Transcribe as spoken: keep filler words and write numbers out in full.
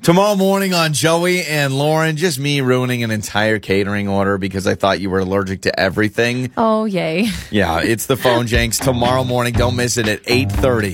Tomorrow morning on Joey and Lauren, just me ruining an entire catering order because I thought you were allergic to everything. Oh, yay. Yeah, it's the Phone Janks tomorrow morning. Don't miss it at eight thirty.